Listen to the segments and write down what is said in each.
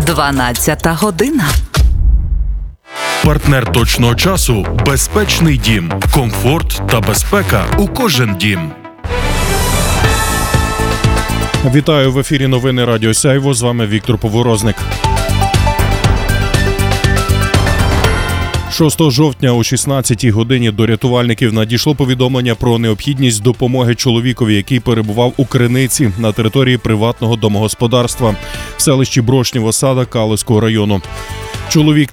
12 година. Партнер точного часу – безпечний дім. Комфорт та безпека у кожен дім. Вітаю, в ефірі новини Радіо Сяйво. З вами Віктор Поворозник. 6 жовтня о 16-й годині до рятувальників надійшло повідомлення про необхідність допомоги чоловікові, який перебував у Криниці на території приватного домогосподарства в селищі Брошнєва Сада Калузького району. Чоловік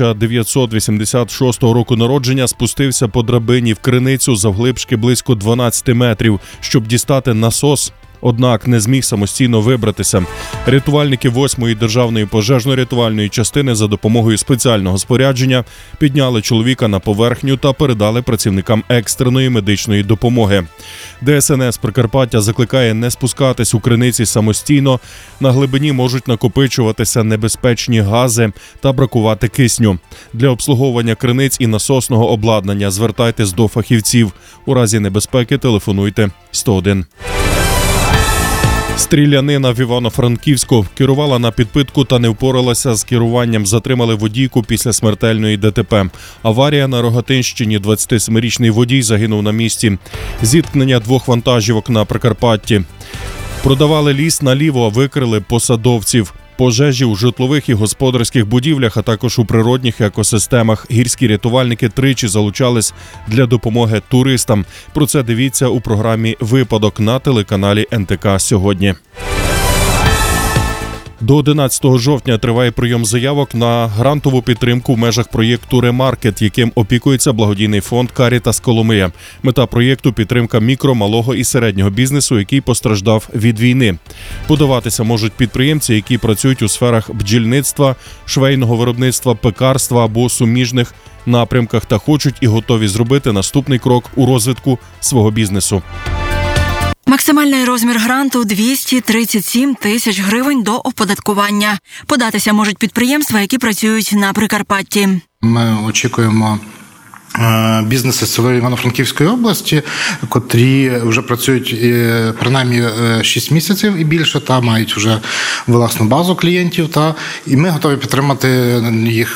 1986 року народження спустився по драбині в Криницю завглибшки близько 12 метрів, щоб дістати насос. Однак не зміг самостійно вибратися. Рятувальники 8-ї державної пожежно-рятувальної частини за допомогою спеціального спорядження підняли чоловіка на поверхню та передали працівникам екстреної медичної допомоги. ДСНС Прикарпаття закликає не спускатись у Криниці самостійно. На глибині можуть накопичуватися небезпечні гази та бракувати кисню. Для обслуговування криниць і насосного обладнання звертайтесь до фахівців. У разі небезпеки телефонуйте 101. Стрілянина в Івано-Франківську. Керувала на підпитку та не впоралася з керуванням. Затримали водійку після смертельної ДТП. Аварія на Рогатинщині. 27-річний водій загинув на місці. Зіткнення двох вантажівок на Прикарпатті. Продавали ліс наліво, а викрили посадовців. Пожежі у житлових і господарських будівлях, а також у природних екосистемах. Гірські рятувальники тричі залучались для допомоги туристам. Про це дивіться у програмі «Випадок» на телеканалі НТК сьогодні. До 11 жовтня триває прийом заявок на грантову підтримку в межах проєкту «Ремаркет», яким опікується благодійний фонд «Карітас Коломия». Мета проєкту – підтримка мікро, малого і середнього бізнесу, який постраждав від війни. Подаватися можуть підприємці, які працюють у сферах бджільництва, швейного виробництва, пекарства або суміжних напрямках та хочуть і готові зробити наступний крок у розвитку свого бізнесу. Максимальний розмір гранту – 237 тисяч гривень до оподаткування. Податися можуть підприємства, які працюють на Прикарпатті. Ми очікуємо бізнеси з цілої Івано-Франківської області, котрі вже працюють принаймні 6 місяців і більше, та мають вже власну базу клієнтів, і ми готові підтримати їх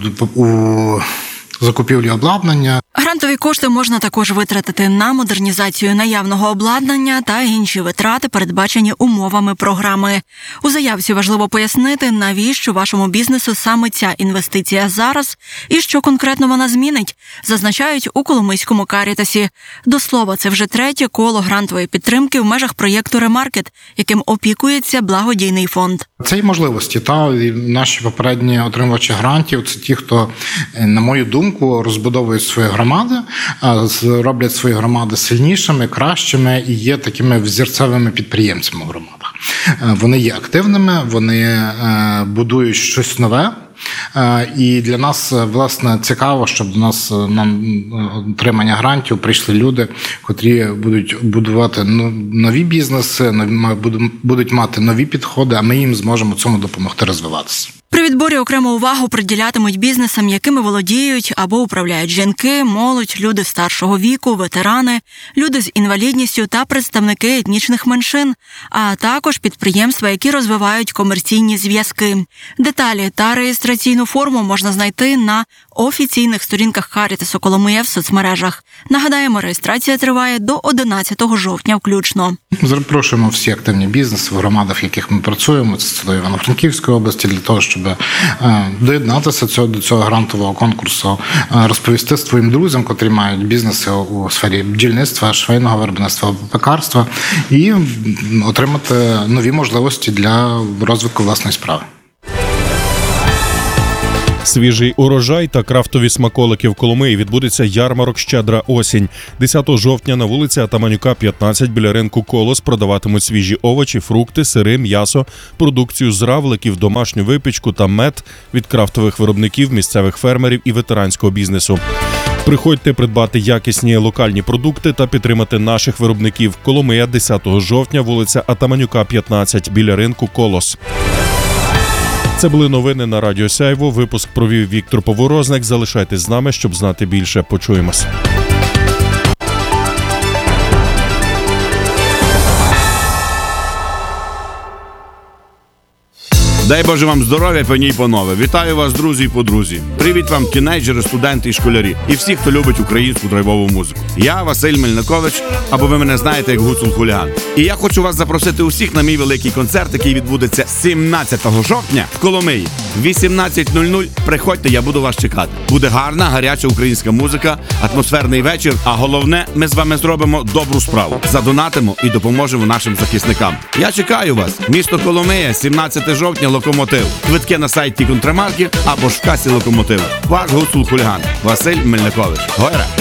у закупівлі обладнання. Грантові кошти можна також витратити на модернізацію наявного обладнання та інші витрати, передбачені умовами програми. У заявці важливо пояснити, навіщо вашому бізнесу саме ця інвестиція зараз і що конкретно вона змінить, зазначають у Коломийському Карітасі. До слова, це вже третє коло грантової підтримки в межах проєкту «Ремаркет», яким опікується благодійний фонд. Це й можливості. Наші попередні отримувачі грантів – це ті, хто, на мою думку, розбудовують свої громади, роблять свої громади сильнішими, кращими і є такими взірцевими підприємцями в громадах. Вони є активними, вони будують щось нове. І для нас, власне, цікаво, щоб до нас на отримання грантів прийшли люди, котрі будуть будувати нові бізнеси, будуть мати нові підходи, а ми їм зможемо цьому допомогти розвиватися. При відборі окрему увагу приділятимуть бізнесам, якими володіють або управляють жінки, молодь, люди старшого віку, ветерани, люди з інвалідністю та представники етнічних меншин, а також підприємства, які розвивають комерційні зв'язки. Деталі та реєстраційну форму можна знайти на офіційних сторінках Карітасу Коломия в соцмережах. Нагадаємо, реєстрація триває до 11 жовтня включно. Запрошуємо всі активні бізнеси в громадах, в яких ми працюємо, це до Івано-Франківської області, для того, щоб доєднатися до цього грантового конкурсу, розповісти своїм друзям, котрі мають бізнеси у сфері бджільництва, швейного виробництва, пекарства, і отримати нові можливості для розвитку власної справи. Свіжий урожай та крафтові смаколики в Коломиї. Відбудеться ярмарок «Щедра осінь». 10 жовтня на вулиці Атаманюка, 15 біля ринку «Колос» продаватимуть свіжі овочі, фрукти, сири, м'ясо, продукцію з равликів, домашню випічку та мед від крафтових виробників, місцевих фермерів і ветеранського бізнесу. Приходьте придбати якісні локальні продукти та підтримати наших виробників. Коломия, 10 жовтня, вулиця Атаманюка, 15 біля ринку «Колос». Це були новини на Радіо Сяйво. Випуск провів Віктор Поворозник. Залишайтесь з нами, щоб знати більше. Почуємось. Дай Боже вам здоров'я, пані і панове. Вітаю вас, друзі і подрузі. Привіт вам, тінейджери, студенти і школярі. І всі, хто любить українську драйвову музику. Я Василь Мельникович, або ви мене знаєте як Гуцул Хуліган. І я хочу вас запросити усіх на мій великий концерт, який відбудеться 17 жовтня в Коломиї. 18:00. Приходьте, я буду вас чекати. Буде гарна, гаряча українська музика, атмосферний вечір, а головне, ми з вами зробимо добру справу. Задонатимо і допоможемо нашим захисникам. Я чекаю вас. Місто Коломия, 17 жовтня, Локомотив. Квитки на сайті Контрамарки або ж в касі Локомотива. Ваш Гуцул Хуліган Василь Мельникович. Гойра!